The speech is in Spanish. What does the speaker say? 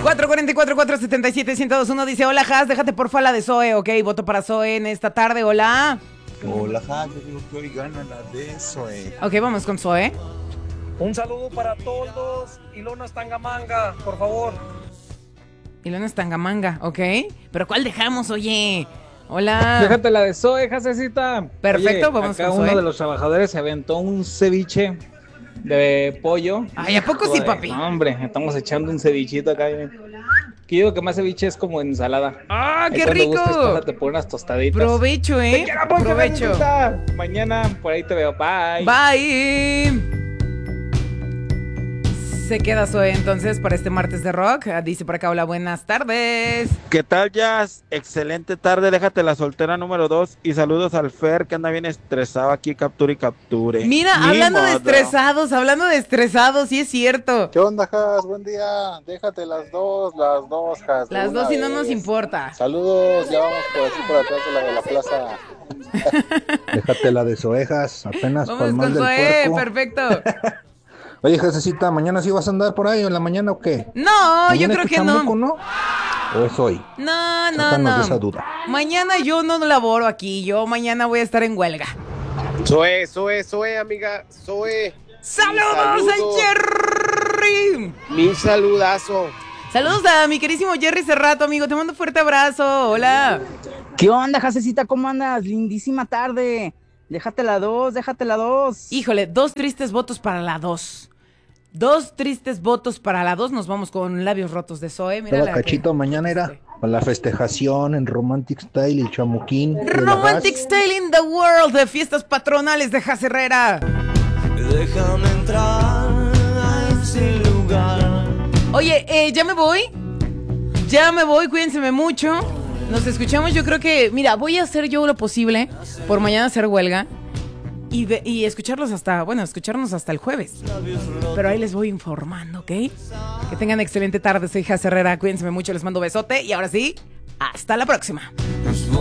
444-477-1021 dice, hola, Has, déjate porfa la de Zoe, ok, voto para Zoe en esta tarde, hola. Hola, Has, yo digo que hoy gana la de Zoe. Ok, vamos con Zoe. Un saludo para todos, Ilona Tangamanga, por favor. Ilona Tangamanga, ok. ¿Pero cuál dejamos, oye? Hola. Déjate la de Zoe, Jasecita. Perfecto, Oye, vamos acá con Zoe. uno de los trabajadores se aventó un ceviche de pollo. Ay, ¿a poco sí, papi? No, hombre, estamos echando un cevichito acá. Que digo que más ceviche es como ensalada. ¡Ah, qué cuando rico! gustes, pásate por unas tostaditas. Provecho, Te quiero mucho, provecho. Jasecita. Mañana por ahí te veo. Bye. Bye. Se queda Zoe entonces para este martes de rock. Dice por acá, hola, buenas tardes. ¿Qué tal, Jazz? Excelente tarde, déjate la soltera número 2 y saludos al Fer que anda bien estresado aquí, capture y capture. Mira, Ni hablando de modo. estresados, sí es cierto. ¿Qué onda, Has? Buen día. Déjate las dos, Has. Las dos y no nos importa. Saludos, ya vamos por aquí, por atrás de la plaza. Déjate la de Zoejas, apenas Vamos palmas con del Zoe, puerco. Perfecto. Oye, Jacecita, ¿mañana sí vas a andar por ahí o en la mañana o qué? No, yo ¿Mañana creo es tu que no. chamuco, no? ¿O es hoy? No. Sácanos de esa duda. Mañana yo no laboro aquí. Yo mañana voy a estar en huelga. Zoe, amiga, Zoe. ¡Saludos al Jerry! Mi saludazo. Saludos a mi querísimo Jerry Cerrato, amigo. Te mando un fuerte abrazo. Hola. ¿Qué onda, Jasecita? ¿Cómo andas? Lindísima tarde. Déjate la dos. Híjole, 2 tristes votos para la 2. 2 tristes votos para la 2. Nos vamos con Labios Rotos de Zoe. Mira Todo la cachito, que... mañana era para la festejación en Romantic Style y Chamuquín. de la Romantic Haas. Style in the World de fiestas patronales de Has Herrera. Déjame entrar a ese lugar. Oye, ya me voy, cuídense mucho. Nos escuchamos, yo creo que, mira, voy a hacer yo lo posible por mañana hacer huelga y escucharnos hasta el jueves. Pero ahí les voy informando, ¿ok? Que tengan excelente tarde, soy Has Herrera, cuídense mucho, les mando besote y ahora sí, hasta la próxima.